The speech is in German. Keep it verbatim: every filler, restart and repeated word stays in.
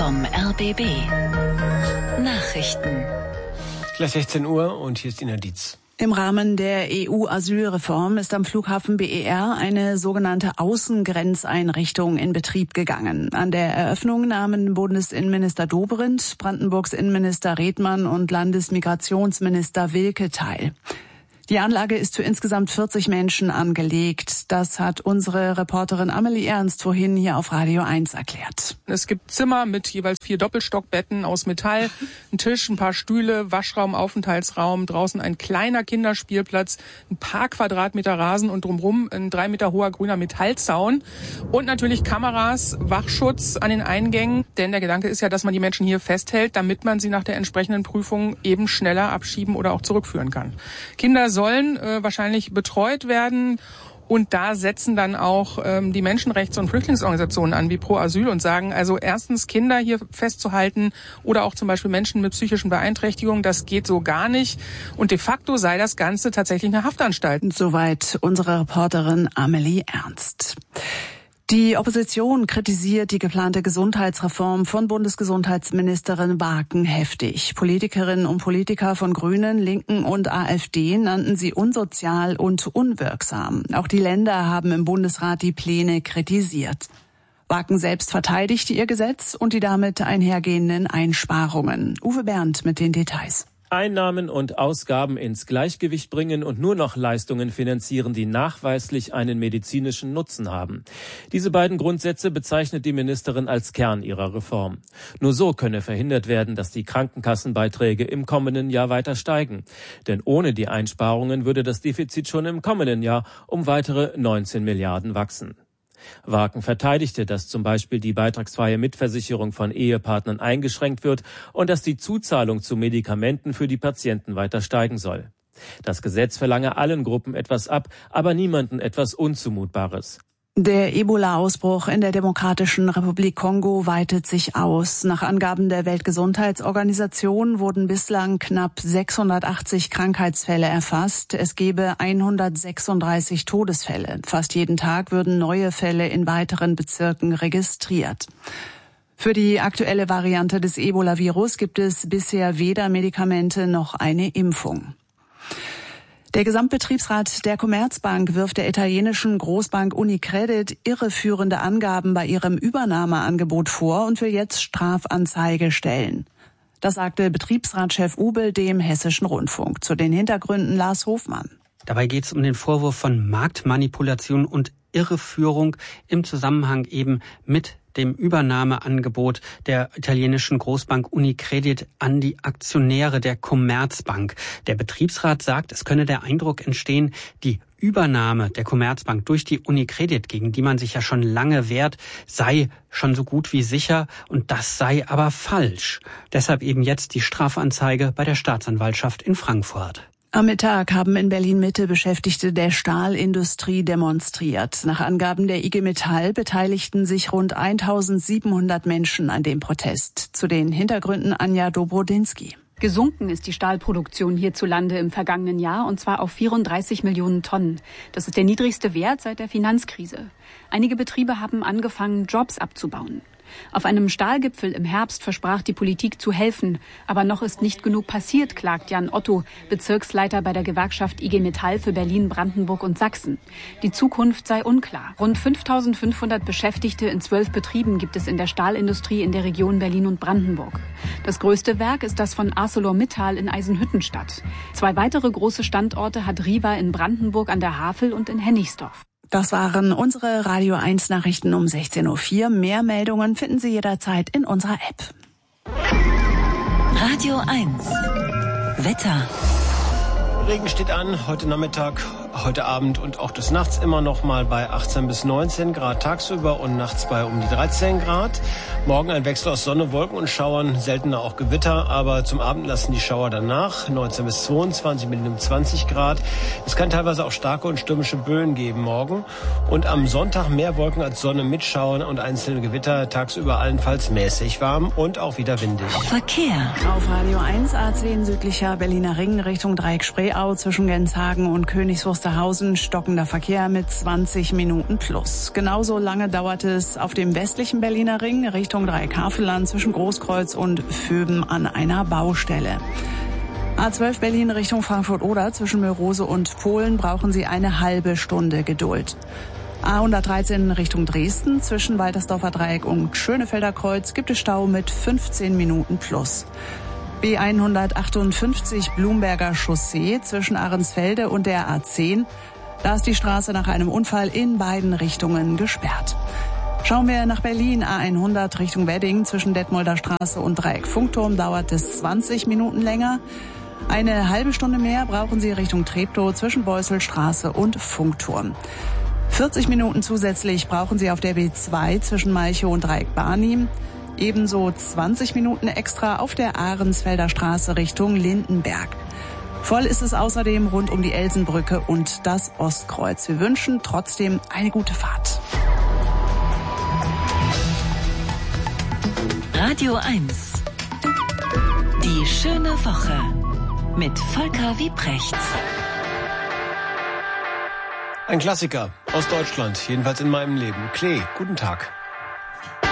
vom R B B. Nachrichten. Gleich sechzehn Uhr und hier ist Ina Dietz. Im Rahmen der E U-Asylreform ist am Flughafen B E R eine sogenannte Außengrenzeinrichtung in Betrieb gegangen. An der Eröffnung nahmen Bundesinnenminister Dobrindt, Brandenburgs Innenminister Redmann und Landesmigrationsminister Wilke teil. Die Anlage ist für insgesamt vierzig Menschen angelegt. Das hat unsere Reporterin Amelie Ernst vorhin hier auf Radio eins erklärt. Es gibt Zimmer mit jeweils vier Doppelstockbetten aus Metall, ein Tisch, ein paar Stühle, Waschraum, Aufenthaltsraum, draußen ein kleiner Kinderspielplatz, ein paar Quadratmeter Rasen und drumherum ein drei Meter hoher grüner Metallzaun und natürlich Kameras, Wachschutz an den Eingängen. Denn der Gedanke ist ja, dass man die Menschen hier festhält, damit man sie nach der entsprechenden Prüfung eben schneller abschieben oder auch zurückführen kann. Kinder sollen äh, wahrscheinlich betreut werden. Und da setzen dann auch ähm, die Menschenrechts- und Flüchtlingsorganisationen an, wie Pro Asyl, und sagen, also erstens Kinder hier festzuhalten oder auch zum Beispiel Menschen mit psychischen Beeinträchtigungen, das geht so gar nicht. Und de facto sei das Ganze tatsächlich eine Haftanstalt. Soweit unsere Reporterin Amelie Ernst. Die Opposition kritisiert die geplante Gesundheitsreform von Bundesgesundheitsministerin Waken heftig. Politikerinnen und Politiker von Grünen, Linken und AfD nannten sie unsozial und unwirksam. Auch die Länder haben im Bundesrat die Pläne kritisiert. Waken selbst verteidigte ihr Gesetz und die damit einhergehenden Einsparungen. Uwe Bernd mit den Details. Einnahmen und Ausgaben ins Gleichgewicht bringen und nur noch Leistungen finanzieren, die nachweislich einen medizinischen Nutzen haben. Diese beiden Grundsätze bezeichnet die Ministerin als Kern ihrer Reform. Nur so könne verhindert werden, dass die Krankenkassenbeiträge im kommenden Jahr weiter steigen. Denn ohne die Einsparungen würde das Defizit schon im kommenden Jahr um weitere neunzehn Milliarden wachsen. Waken verteidigte, dass zum Beispiel die beitragsfreie Mitversicherung von Ehepartnern eingeschränkt wird und dass die Zuzahlung zu Medikamenten für die Patienten weiter steigen soll. Das Gesetz verlange allen Gruppen etwas ab, aber niemanden etwas Unzumutbares. Der Ebola-Ausbruch in der Demokratischen Republik Kongo weitet sich aus. Nach Angaben der Weltgesundheitsorganisation wurden bislang knapp sechshundertachtzig Krankheitsfälle erfasst. Es gebe hundertsechsunddreißig Todesfälle. Fast jeden Tag würden neue Fälle in weiteren Bezirken registriert. Für die aktuelle Variante des Ebola-Virus gibt es bisher weder Medikamente noch eine Impfung. Der Gesamtbetriebsrat der Commerzbank wirft der italienischen Großbank Unicredit irreführende Angaben bei ihrem Übernahmeangebot vor und will jetzt Strafanzeige stellen. Das sagte Betriebsratschef Ubel dem Hessischen Rundfunk. Zu den Hintergründen Lars Hofmann. Dabei geht es um den Vorwurf von Marktmanipulation und Irreführung im Zusammenhang eben mit dem Übernahmeangebot der italienischen Großbank Unicredit an die Aktionäre der Commerzbank. Der Betriebsrat sagt, es könne der Eindruck entstehen, die Übernahme der Commerzbank durch die Unicredit, gegen die man sich ja schon lange wehrt, sei schon so gut wie sicher, und das sei aber falsch. Deshalb eben jetzt die Strafanzeige bei der Staatsanwaltschaft in Frankfurt. Am Mittag haben in Berlin-Mitte Beschäftigte der Stahlindustrie demonstriert. Nach Angaben der I G Metall beteiligten sich rund eintausendsiebenhundert Menschen an dem Protest. Zu den Hintergründen Anja Dobrodinsky. Gesunken ist die Stahlproduktion hierzulande im vergangenen Jahr, und zwar auf vierunddreißig Millionen Tonnen. Das ist der niedrigste Wert seit der Finanzkrise. Einige Betriebe haben angefangen, Jobs abzubauen. Auf einem Stahlgipfel im Herbst versprach die Politik zu helfen. Aber noch ist nicht genug passiert, klagt Jan Otto, Bezirksleiter bei der Gewerkschaft I G Metall für Berlin, Brandenburg und Sachsen. Die Zukunft sei unklar. Rund fünftausendfünfhundert Beschäftigte in zwölf Betrieben gibt es in der Stahlindustrie in der Region Berlin und Brandenburg. Das größte Werk ist das von ArcelorMittal in Eisenhüttenstadt. Zwei weitere große Standorte hat Riva in Brandenburg an der Havel und in Hennigsdorf. Das waren unsere Radio eins Nachrichten um sechzehn Uhr vier. Mehr Meldungen finden Sie jederzeit in unserer App. Radio eins. Wetter. Regen steht an, heute Nachmittag, heute Abend und auch des Nachts immer noch mal bei achtzehn bis neunzehn Grad tagsüber und nachts bei um die dreizehn Grad. Morgen ein Wechsel aus Sonne, Wolken und Schauern, seltener auch Gewitter, aber zum Abend lassen die Schauer danach. neunzehn bis zweiundzwanzig mit einem zwanzig Grad. Es kann teilweise auch starke und stürmische Böen geben morgen. Und am Sonntag mehr Wolken als Sonne mit Schauern und einzelne Gewitter, tagsüber allenfalls mäßig warm und auch wieder windig. Verkehr. Auf Radio eins A zehn südlicher Berliner Ring Richtung Dreieck Spreeau zwischen Genshagen und Königswurst Wusterhausen stockender Verkehr mit zwanzig Minuten plus. Genauso lange dauert es auf dem westlichen Berliner Ring Richtung Dreieckhavelland zwischen Großkreuz und Vöben an einer Baustelle. A zwölf Berlin Richtung Frankfurt-Oder zwischen Mörose und Polen brauchen Sie eine halbe Stunde Geduld. A hundertdreizehn Richtung Dresden zwischen Waltersdorfer Dreieck und Schönefelder Kreuz gibt es Stau mit fünfzehn Minuten plus. B hundertachtundfünfzig Blumberger Chaussee zwischen Ahrensfelde und der A zehn. Da ist die Straße nach einem Unfall in beiden Richtungen gesperrt. Schauen wir nach Berlin. A hundert Richtung Wedding zwischen Detmolder Straße und Dreieck Funkturm dauert es zwanzig Minuten länger. Eine halbe Stunde mehr brauchen Sie Richtung Treptow zwischen Beusselstraße und Funkturm. vierzig Minuten zusätzlich brauchen Sie auf der B zwei zwischen Malchow und Dreieck Barnim. Ebenso zwanzig Minuten extra auf der Ahrensfelder Straße Richtung Lindenberg. Voll ist es außerdem rund um die Elsenbrücke und das Ostkreuz. Wir wünschen trotzdem eine gute Fahrt. Radio eins. Die schöne Woche mit Volker Wiebrecht. Ein Klassiker aus Deutschland, jedenfalls in meinem Leben. Klee, guten Tag.